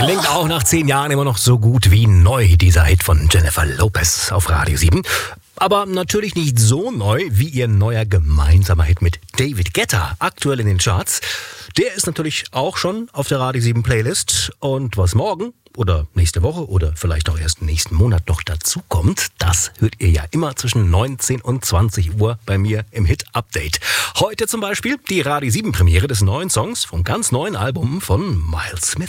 Klingt auch nach 10 Jahren immer noch so gut wie neu, dieser Hit von Jennifer Lopez auf Radio 7. Aber natürlich nicht so neu wie ihr neuer gemeinsamer Hit mit David Guetta, aktuell in den Charts. Der ist natürlich auch schon auf der Radio 7 Playlist. Und was morgen oder nächste Woche oder vielleicht auch erst nächsten Monat noch dazu kommt, das hört ihr ja immer zwischen 19 und 20 Uhr bei mir im Hit-Update. Heute zum Beispiel die Radio 7 Premiere des neuen Songs vom ganz neuen Album von Miles Smith.